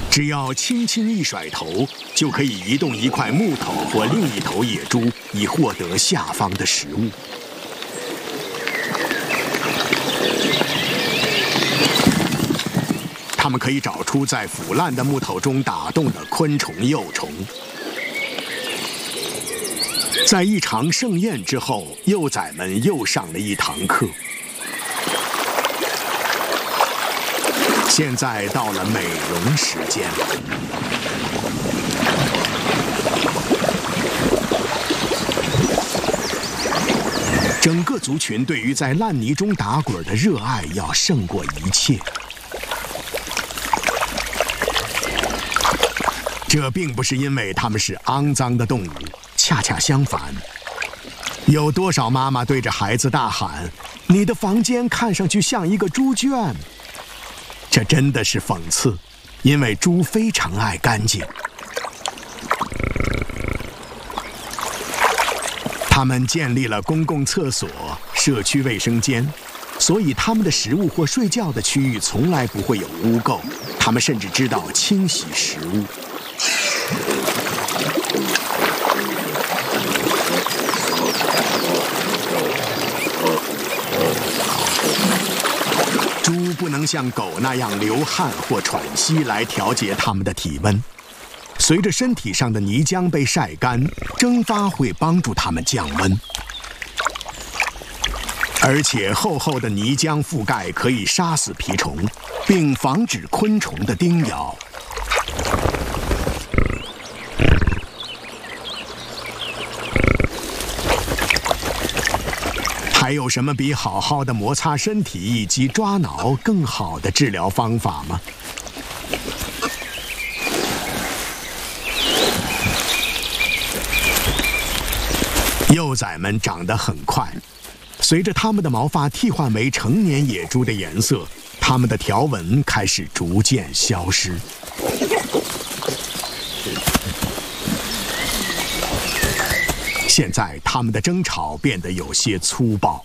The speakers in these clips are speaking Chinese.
只要轻轻一甩头，就可以移动一块木头或另一头野猪，以获得下方的食物。它们可以找出在腐烂的木头中打洞的昆虫幼虫。在一场盛宴之后，幼崽们又上了一堂课。现在到了美容时间。整个族群对于在烂泥中打滚的热爱要胜过一切。这并不是因为它们是肮脏的动物，恰恰相反。有多少妈妈对着孩子大喊：“你的房间看上去像一个猪圈。”这真的是讽刺，因为猪非常爱干净。他们建立了公共厕所、社区卫生间，所以他们的食物或睡觉的区域从来不会有污垢。他们甚至知道清洗食物。猪不能像狗那样流汗或喘息来调节它们的体温。随着身体上的泥浆被晒干，蒸发会帮助它们降温。而且厚厚的泥浆覆盖可以杀死蜱虫，并防止昆虫的叮咬。还有什么比好好的摩擦身体以及抓挠更好的治疗方法吗？幼崽们长得很快，随着它们的毛发替换为成年野猪的颜色，它们的条纹开始逐渐消失。现在，它们的争吵变得有些粗暴，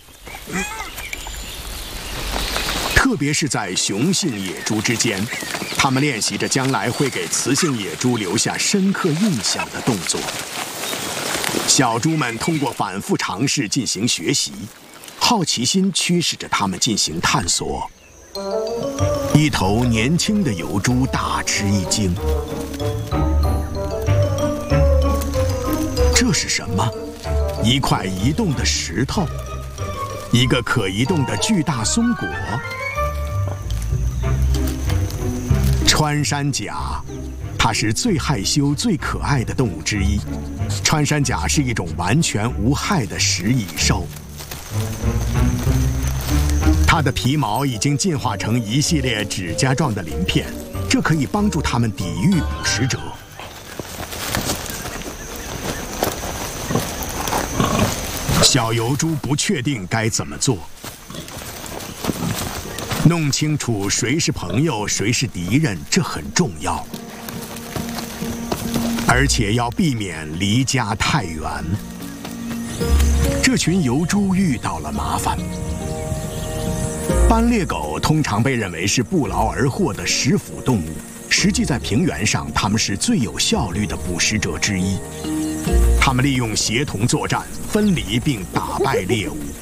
特别是在雄性野猪之间，它们练习着将来会给雌性野猪留下深刻印象的动作。小猪们通过反复尝试进行学习，好奇心驱使着它们进行探索。一头年轻的疣猪大吃一惊。这是什么？一块移动的石头，一个可移动的巨大松果。穿山甲，它是最害羞、最可爱的动物之一。穿山甲是一种完全无害的食蚁兽，它的皮毛已经进化成一系列指甲状的鳞片，这可以帮助它们抵御捕食者。小疣猪不确定该怎么做。弄清楚谁是朋友，谁是敌人，这很重要。而且要避免离家太远。这群疣猪遇到了麻烦。斑鬣狗通常被认为是不劳而获的食腐动物，实际在平原上，它们是最有效率的捕食者之一。它们利用协同作战，分离并打败猎物。